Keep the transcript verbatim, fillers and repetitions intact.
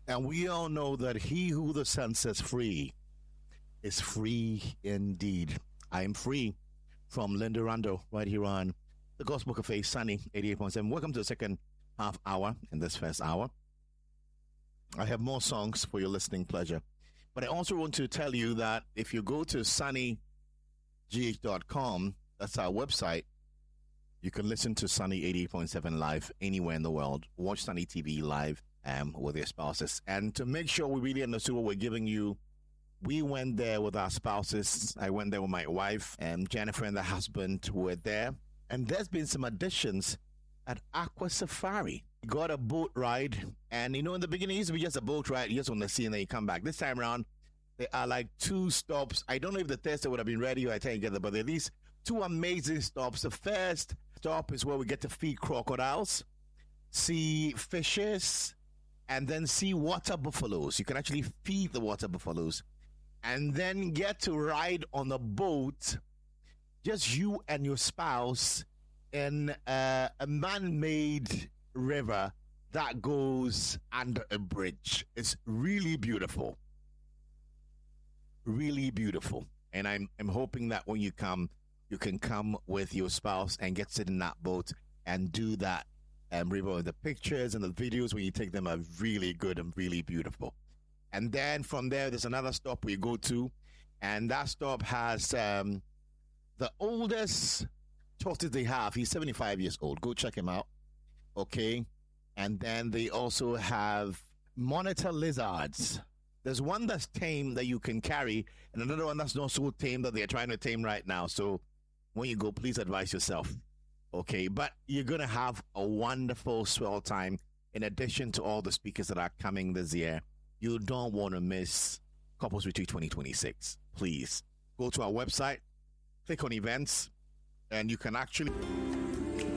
And we all know that he who the Son sets free is free indeed. I am free from Linda Rando right here on the Gospel Cafe, Sunny eighty-eight point seven. Welcome to the second half hour in this first hour. I have more songs for your listening pleasure. But I also want to tell you that if you go to sunny g h dot com, that's our website, you can listen to Sunny eighty-eight point seven live anywhere in the world. Watch Sunny T V live um, with your spouses. And to make sure we really understood what we're giving you, we went there with our spouses. I went there with my wife, and Jennifer and the husband were there. And there's been some additions at Aqua Safari. We got a boat ride, and you know, in the beginning, it used to be just a boat ride. You just want to see, and then you come back. This time around, there are like two stops. I don't know if the Thursday would have been ready by the time you get there, but there are these two amazing stops. The first stop is where we get to feed crocodiles, see fishes, and then see water buffaloes. You can actually feed the water buffaloes, and then get to ride on a boat, just you and your spouse, in uh, a man-made river that goes under a bridge. It's really beautiful. Really beautiful. And I'm I'm hoping that when you come, you can come with your spouse and get sit in that boat and do that um, river. The pictures and the videos when you take them are really good and really beautiful. And then from there, there's another stop we go to, and that stop has um, the oldest tortoise they have. He's seventy-five years old. Go check him out. Okay. And then they also have monitor lizards. There's one that's tame that you can carry, and another one that's not so tame that they're trying to tame right now. So when you go, please advise yourself. Okay. But you're going to have a wonderful, swell time in addition to all the speakers that are coming this year. You don't want to miss Couples Retreat twenty twenty-six. Please go to our website, click on events, and you can actually